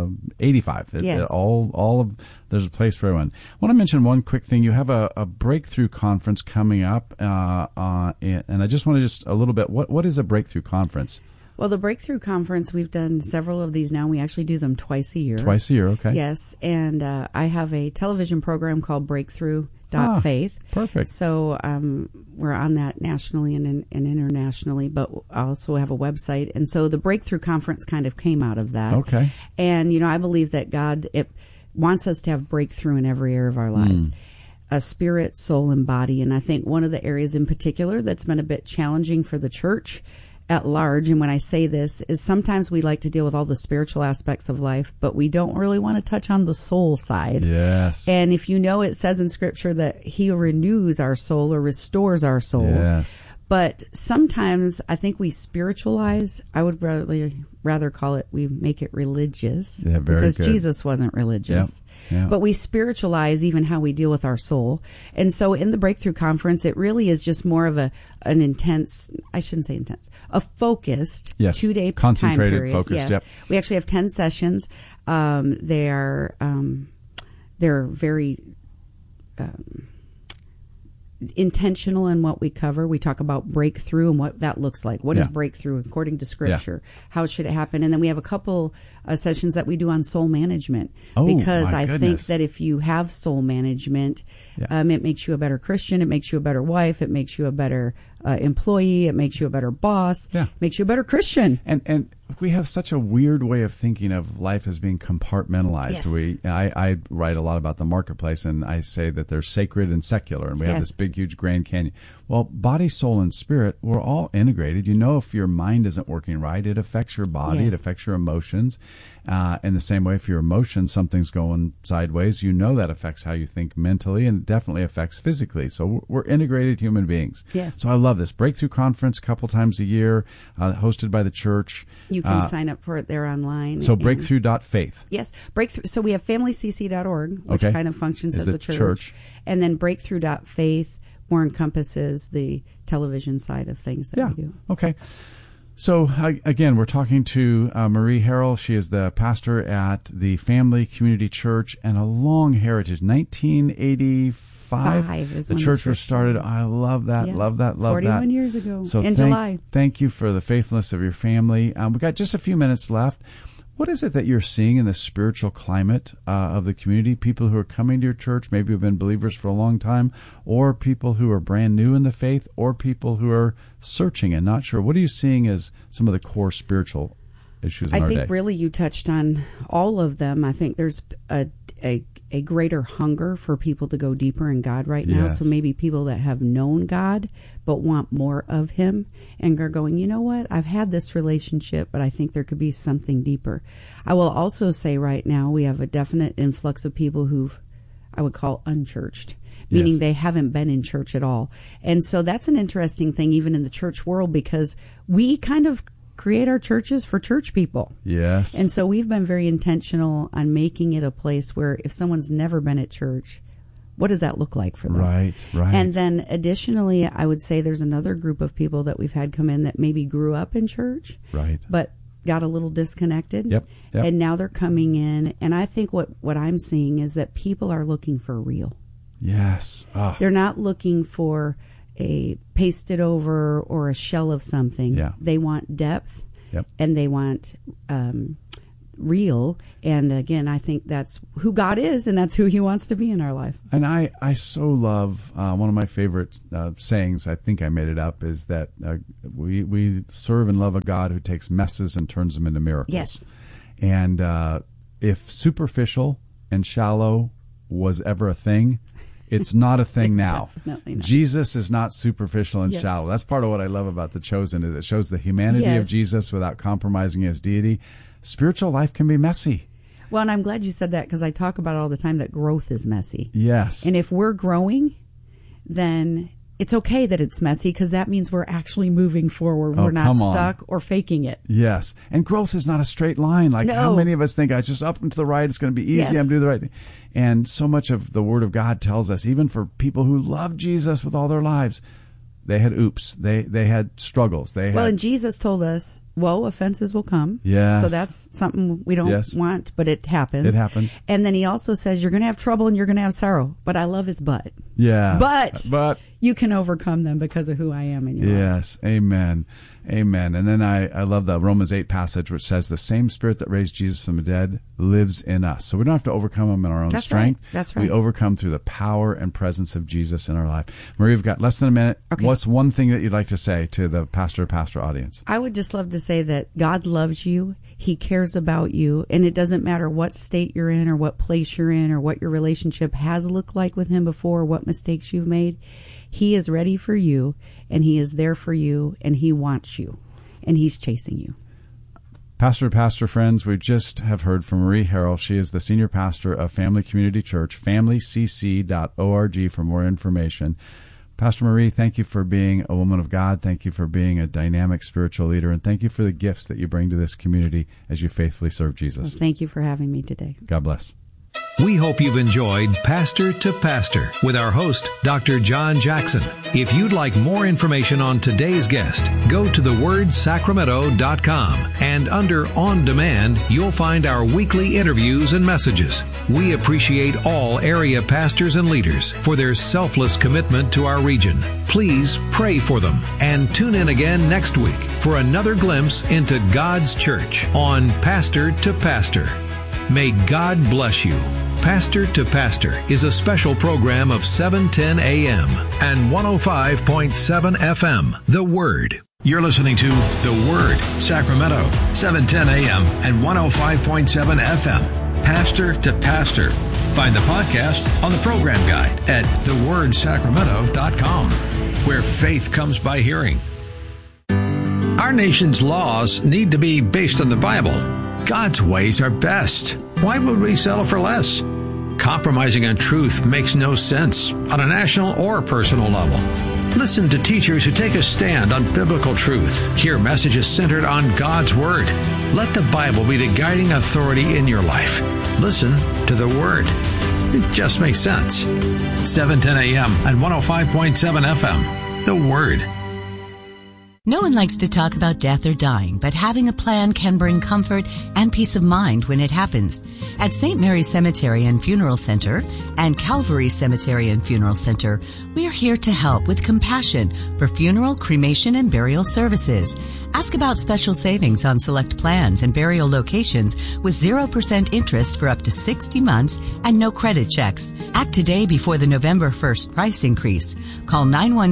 85. There's a place for everyone. I want to mention one quick thing. You have a breakthrough conference coming up, and I just want to a little bit, what is a breakthrough conference? Well, the Breakthrough Conference, we've done several of these now. We actually do them twice a year. Twice a year, okay. Yes, and I have a television program called Breakthrough.Faith. Perfect. So we're on that nationally and internationally, but I also have a website. And so the Breakthrough Conference kind of came out of that. Okay. And, I believe that God wants us to have breakthrough in every area of our lives. A spirit, soul, and body. And I think one of the areas in particular that's been a bit challenging for the church at large, and when I say this, is sometimes we like to deal with all the spiritual aspects of life, but we don't really want to touch on the soul side. Yes. And if it says in Scripture that he renews our soul or restores our soul. Yes. But sometimes I think we spiritualize. I would rather call it, we make it religious. Yeah, very because good. Jesus wasn't religious. Yep. But we spiritualize even how we deal with our soul. And so in the Breakthrough Conference, it really is just more of an intense, I shouldn't say intense, a focused 2-day concentrated, time period. Focused, yes. Yep. We actually have 10 sessions. They're very intentional in what we cover. We talk about breakthrough and what that looks like. What is breakthrough according to Scripture? How should it happen? And then we have a couple sessions that we do on soul management, because I think that if you have soul management, it makes you a better Christian, it makes you a better wife, it makes you a better employee, it makes you a better boss, it makes you a better Christian. And we have such a weird way of thinking of life as being compartmentalized. Yes. I write a lot about the marketplace, and I say that there's sacred and secular, and we have this big, huge Grand Canyon. Well, body, soul, and spirit, we're all integrated. If your mind isn't working right, it affects your body, it affects your emotions. In the same way, if your emotions, something's going sideways, that affects how you think mentally, and it definitely affects physically. So we're integrated human beings. Yes. So I love this Breakthrough Conference a couple times a year, hosted by the church. You can sign up for it there online. So breakthrough.faith. Yes, Breakthrough. So we have FamilyCC.org, which kind of functions as a church. And then breakthrough.faith more encompasses the television side of things that we do. Okay. So, again, we're talking to Marie Harrell. She is the pastor at the Family Community Church, and a long heritage. 1985, the church was started. I love that, love that, love 41 that. 41 years ago, so in July. Thank you for the faithfulness of your family. We've got just a few minutes left. What is it that you're seeing in the spiritual climate of the community? People who are coming to your church, maybe have been believers for a long time, or people who are brand new in the faith, or people who are searching and not sure. What are you seeing as some of the core spiritual issues in our day? I think really you touched on all of them. I think there's a greater hunger for people to go deeper in God right now. Yes. So maybe people that have known God but want more of Him and are going, you know what, I've had this relationship, but I think there could be something deeper. I will also say right now we have a definite influx of people who've, I would call, unchurched, meaning they haven't been in church at all. And so that's an interesting thing even in the church world, because we kind of create our churches for church people. Yes. And so we've been very intentional on making it a place where if someone's never been at church, what does that look like for them? Right. And then additionally, I would say there's another group of people that we've had come in that maybe grew up in church. Right. But got a little disconnected. Yep. And now they're coming in. And I think what I'm seeing is that people are looking for real. Yes. Oh. They're not looking for a pasted over or a shell of something. Yeah. They want depth. Yep. And they want real. And again, I think that's who God is, and that's who he wants to be in our life. And I so love one of my favorite sayings, I think I made it up, is that we serve and love a God who takes messes and turns them into miracles. Yes. And if superficial and shallow was ever a thing, it's not a thing now. Definitely not. Jesus is not superficial and shallow. That's part of what I love about The Chosen, is it shows the humanity of Jesus without compromising his deity. Spiritual life can be messy. Well, and I'm glad you said that, because I talk about it all the time that growth is messy. Yes. And if we're growing, then it's okay that it's messy, because that means we're actually moving forward. We're not stuck or faking it. Yes. And growth is not a straight line. Like how many of us think, it's just up and to the right, it's going to be easy, Yes. I'm doing the right thing. And so much of the Word of God tells us, even for people who love Jesus with all their lives, they had oops. They had struggles. And Jesus told us, offenses will come. Yes. So that's something we don't want, but it happens. It happens. And then he also says, you're going to have trouble and you're going to have sorrow. But I love his but. Yeah. But you can overcome them because of who I am in your life. Yes. Amen. Amen. And then I love the Romans 8 passage, which says the same Spirit that raised Jesus from the dead lives in us. So we don't have to overcome him in our own strength. Right. That's right. We overcome through the power and presence of Jesus in our life. Marie, we've got less than a minute. Okay. What's one thing that you'd like to say to the pastor audience? I would just love to say that God loves you. He cares about you. And it doesn't matter what state you're in or what place you're in or what your relationship has looked like with him before, what mistakes you've made. He is ready for you, and he is there for you, and he wants you, and he's chasing you. Pastor friends, we just have heard from Marie Harrell. She is the senior pastor of Family Community Church, familycc.org for more information. Pastor Marie, thank you for being a woman of God. Thank you for being a dynamic spiritual leader, and thank you for the gifts that you bring to this community as you faithfully serve Jesus. Well, thank you for having me today. God bless. We hope you've enjoyed Pastor to Pastor with our host, Dr. John Jackson. If you'd like more information on today's guest, go to thewordsacramento.com, and under On Demand, you'll find our weekly interviews and messages. We appreciate all area pastors and leaders for their selfless commitment to our region. Please pray for them, and tune in again next week for another glimpse into God's church on Pastor to Pastor. May God bless you. Pastor to Pastor is a special program of 710 a.m. and 105.7 FM. The Word. You're listening to The Word, Sacramento, 710 a.m. and 105.7 FM. Pastor to Pastor. Find the podcast on the program guide at thewordsacramento.com, where faith comes by hearing. Our nation's laws need to be based on the Bible. God's ways are best. Why would we settle for less? Compromising on truth makes no sense on a national or personal level. Listen to teachers who take a stand on biblical truth. Hear messages centered on God's Word. Let the Bible be the guiding authority in your life. Listen to the Word. It just makes sense. 710 a.m. and 105.7 FM. The Word. No one likes to talk about death or dying, but having a plan can bring comfort and peace of mind when it happens. At St. Mary's Cemetery and Funeral Center and Calvary Cemetery and Funeral Center, we are here to help with compassion for funeral, cremation, and burial services. Ask about special savings on select plans and burial locations with 0% interest for up to 60 months and no credit checks. Act today before the November 1st price increase. Call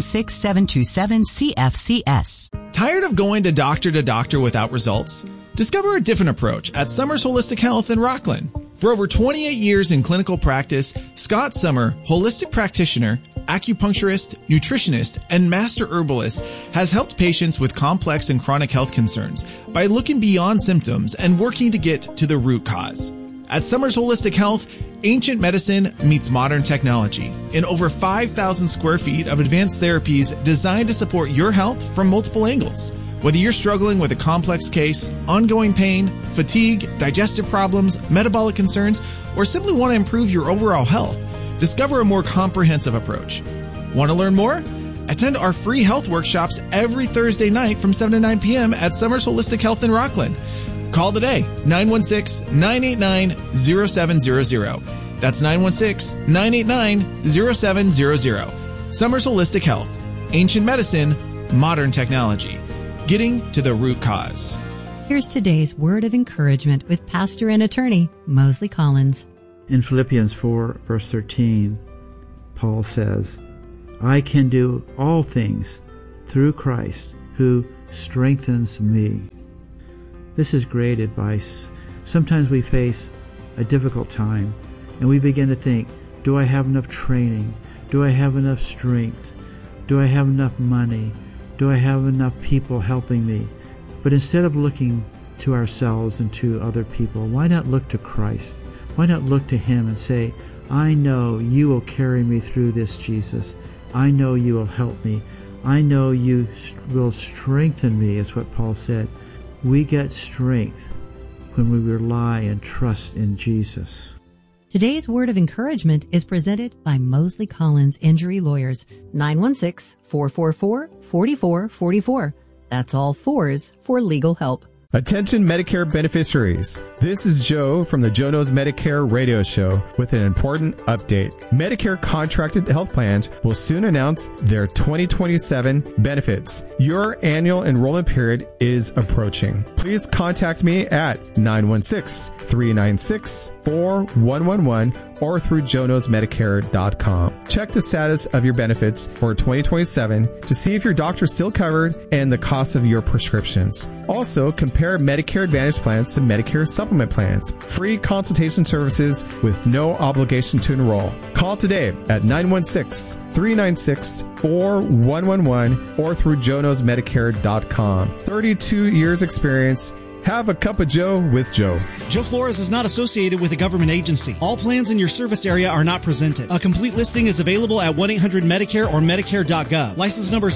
916-727-CFCS. Tired of going to doctor without results? Discover a different approach at Summers Holistic Health in Rockland. For over 28 years in clinical practice, Scott Summer, holistic practitioner, acupuncturist, nutritionist, and master herbalist, has helped patients with complex and chronic health concerns by looking beyond symptoms and working to get to the root cause. At Summers Holistic Health, ancient medicine meets modern technology in over 5,000 square feet of advanced therapies designed to support your health from multiple angles. Whether you're struggling with a complex case, ongoing pain, fatigue, digestive problems, metabolic concerns, or simply want to improve your overall health, discover a more comprehensive approach. Want to learn more? Attend our free health workshops every Thursday night from 7 to 9 p.m. at Summers Holistic Health in Rockland. Call today, 916-989-0700. That's 916-989-0700. Summers Holistic Health. Ancient medicine, modern technology. Getting to the root cause. Here's today's word of encouragement with pastor and attorney Mosley Collins. In Philippians 4, verse 13, Paul says, I can do all things through Christ who strengthens me. This is great advice. Sometimes we face a difficult time and we begin to think, do I have enough training? Do I have enough strength? Do I have enough money? Do I have enough people helping me? But instead of looking to ourselves and to other people, why not look to Christ? Why not look to Him and say, I know you will carry me through this, Jesus. I know you will help me. I know you will strengthen me, is what Paul said. We get strength when we rely and trust in Jesus. Today's word of encouragement is presented by Mosley Collins Injury Lawyers, 916-444-4444. That's all fours for legal help. Attention Medicare beneficiaries. This is Joe from the Joe Knows Medicare radio show with an important update. Medicare contracted health plans will soon announce their 2027 benefits. Your annual enrollment period is approaching. Please contact me at 916-396-4111 or through joeknowsmedicare.com. Check the status of your benefits for 2027 to see if your doctor is still covered and the cost of your prescriptions. Also, compare Medicare Advantage plans to Medicare Supplement plans. Free consultation services with no obligation to enroll. Call today at 916-396-4111 or through joeknowsmedicare.com. 32 years experience. Have a cup of Joe with Joe. Joe Flores is not associated with a government agency. All plans in your service area are not presented. A complete listing is available at 1-800-MEDICARE or Medicare.gov. License number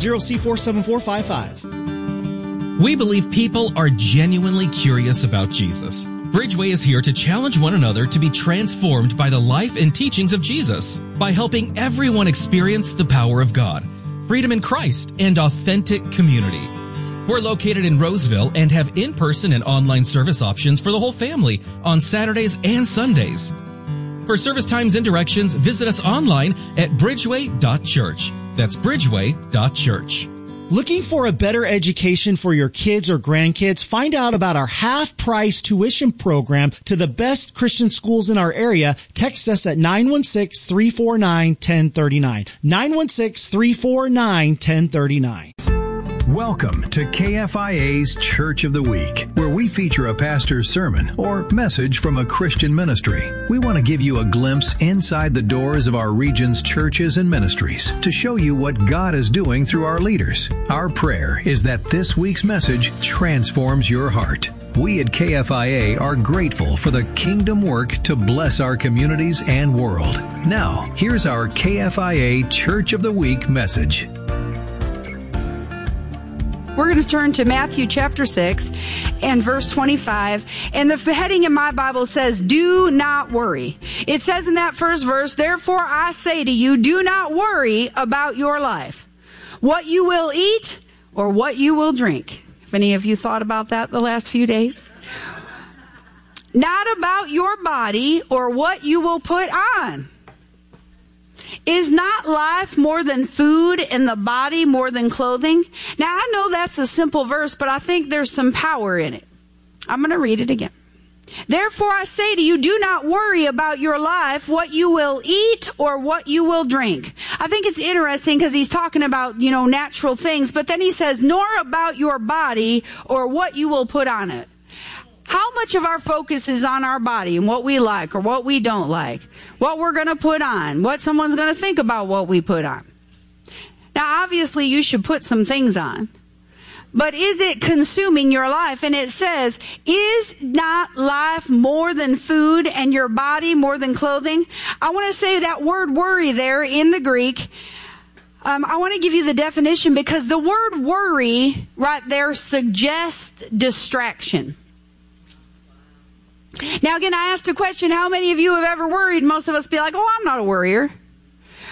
0C47455. We believe people are genuinely curious about Jesus. Bridgeway is here to challenge one another to be transformed by the life and teachings of Jesus by helping everyone experience the power of God, freedom in Christ, and authentic community. We're located in Roseville and have in-person and online service options for the whole family on Saturdays and Sundays. For service times and directions, visit us online at bridgeway.church. That's bridgeway.church. Looking for a better education for your kids or grandkids? Find out about our half-price tuition program to the best Christian schools in our area. Text us at 916-349-1039. 916-349-1039. Welcome to KFIA's Church of the Week, where we feature a pastor's sermon or message from a Christian ministry. We want to give you a glimpse inside the doors of our region's churches and ministries to show you what God is doing through our leaders. Our prayer is that this week's message transforms your heart. We at KFIA are grateful for the kingdom work to bless our communities and world. Now, here's our KFIA Church of the Week message. We're going to turn to Matthew chapter 6 and verse 25. And the heading in my Bible says, do not worry. It says in that first verse, therefore I say to you, do not worry about your life, what you will eat or what you will drink. Have any of you thought about that the last few days? Not about your body or what you will put on. Is not life more than food and the body more than clothing? Now, I know that's a simple verse, but I think there's some power in it. I'm going to read it again. Therefore, I say to you, do not worry about your life, what you will eat or what you will drink. I think it's interesting because he's talking about, natural things, but then he says, nor about your body or what you will put on it. How much of our focus is on our body and what we like or what we don't like, what we're going to put on, what someone's going to think about what we put on? Now, obviously, you should put some things on, but is it consuming your life? And it says, is not life more than food and your body more than clothing? I want to say that word worry there in the Greek. I want to give you the definition because the word worry right there suggests distraction. Now, again, I asked a question, how many of you have ever worried? Most of us be like, oh, I'm not a worrier.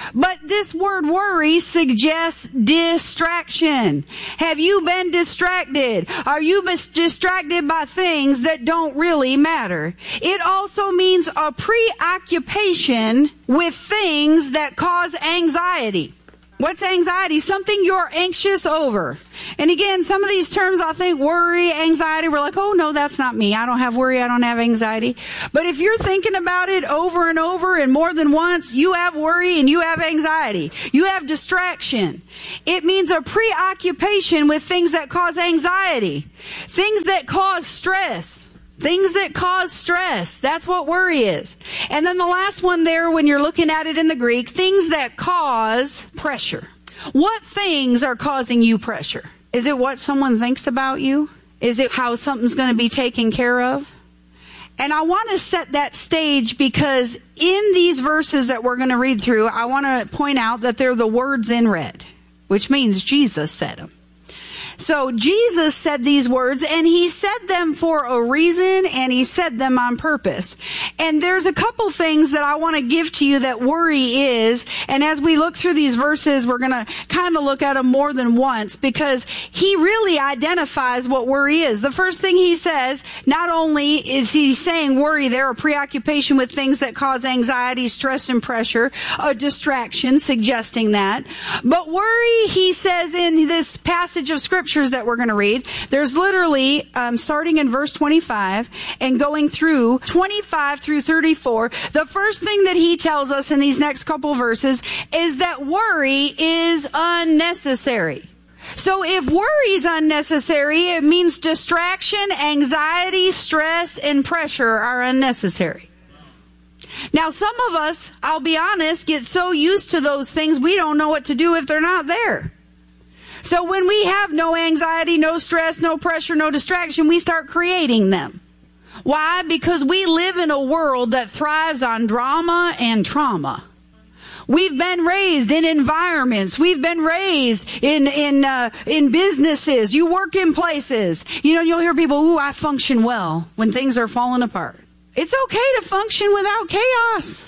But this word worry suggests distraction. Have you been distracted? Are you distracted by things that don't really matter? It also means a preoccupation with things that cause anxiety. What's anxiety? Something you're anxious over. And again, some of these terms, I think worry, anxiety, we're like, oh no, that's not me. I don't have worry. I don't have anxiety. But if you're thinking about it over and over and more than once, you have worry and you have anxiety. You have distraction. It means a preoccupation with things that cause anxiety. Things that cause stress. Things that cause stress. That's what worry is. And then the last one there, when you're looking at it in the Greek, things that cause pressure. What things are causing you pressure? Is it what someone thinks about you? Is it how something's going to be taken care of? And I want to set that stage because in these verses that we're going to read through, I want to point out that they're the words in red, which means Jesus said them. So Jesus said these words, and he said them for a reason, and he said them on purpose. And there's a couple things that I want to give to you that worry is, and as we look through these verses, we're going to kind of look at them more than once, because he really identifies what worry is. The first thing he says, not only is he saying worry there, a preoccupation with things that cause anxiety, stress, and pressure, a distraction, suggesting that, but worry, he says in this passage of Scripture, that we're going to read, there's literally starting in verse 25 and going through 25 through 34, the first thing that he tells us in these next couple verses is that worry is unnecessary. So if worry is unnecessary, it means distraction, anxiety, stress, and pressure are unnecessary. Now, some of us, I'll be honest, get so used to those things we don't know what to do if they're not there. So when we have no anxiety, no stress, no pressure, no distraction, we start creating them. Why? Because we live in a world that thrives on drama and trauma. We've been raised in environments. We've been raised in businesses. You work in places. You know, you'll hear people, ooh, I function well when things are falling apart. It's okay to function without chaos.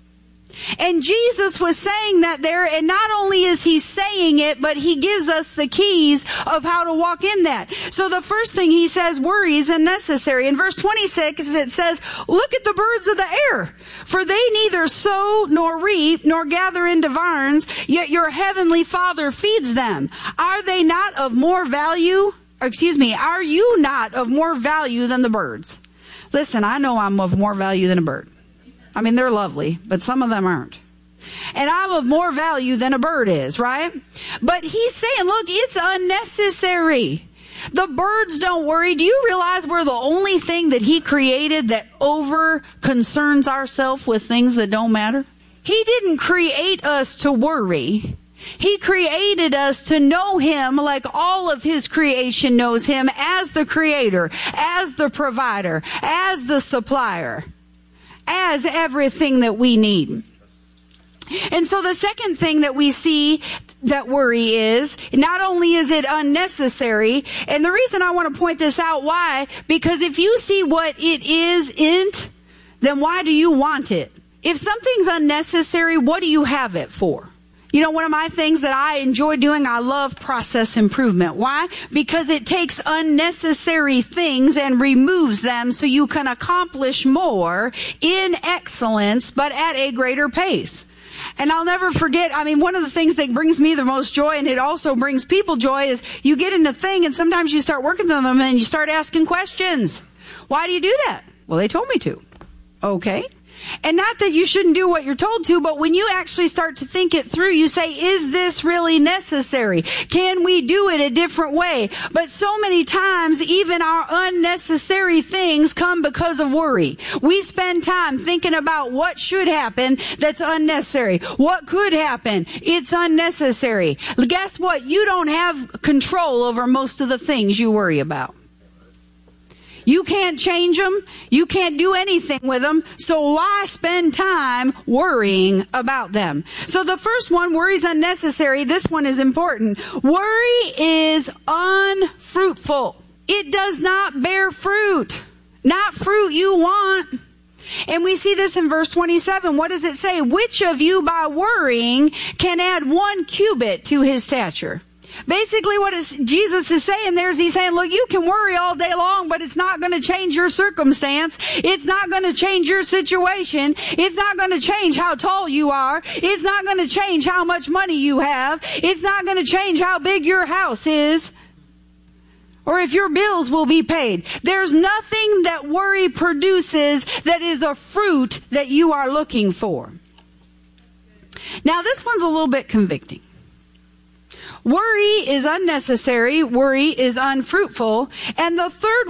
And Jesus was saying that there, and not only is he saying it, but he gives us the keys of how to walk in that. So the first thing he says, worry is unnecessary. In verse 26, it says, look at the birds of the air, for they neither sow nor reap nor gather into barns, yet your heavenly Father feeds them. Are they not of more value? Are you not of more value than the birds? Listen, I know I'm of more value than a bird. I mean, they're lovely, but some of them aren't. And I'm of more value than a bird is, right? But he's saying, look, it's unnecessary. The birds don't worry. Do you realize we're the only thing that he created that over concerns ourselves with things that don't matter? He didn't create us to worry. He created us to know him like all of his creation knows him, as the creator, as the provider, as the supplier, as everything that we need. And so the second thing that we see that worry is, not only is it unnecessary, and the reason I want to point this out, why? Because if you see what it isn't, then why do you want it? If something's unnecessary, what do you have it for? You know, one of my things that I enjoy doing, I love process improvement. Why? Because it takes unnecessary things and removes them so you can accomplish more in excellence, but at a greater pace. And I'll never forget, I mean, one of the things that brings me the most joy, and it also brings people joy, is you get in a thing and sometimes you start working on them and you start asking questions. Why do you do that? Well, they told me to. Okay. And not that you shouldn't do what you're told to, but when you actually start to think it through, you say, is this really necessary? Can we do it a different way? But so many times, even our unnecessary things come because of worry. We spend time thinking about what should happen that's unnecessary. What could happen? It's unnecessary. Guess what? You don't have control over most of the things you worry about. You can't change them. You can't do anything with them. So why spend time worrying about them? So the first one, worry is unnecessary. This one is important. Worry is unfruitful. It does not bear fruit. Not fruit you want. And we see this in verse 27. What does it say? Which of you by worrying can add 1 cubit to his stature? Basically what Jesus is saying there is he's saying, look, you can worry all day long, but it's not going to change your circumstance. It's not going to change your situation. It's not going to change how tall you are. It's not going to change how much money you have. It's not going to change how big your house is, or if your bills will be paid. There's nothing that worry produces that is a fruit that you are looking for. Now, this one's a little bit convicting. Worry is unnecessary. Worry is unfruitful. And the third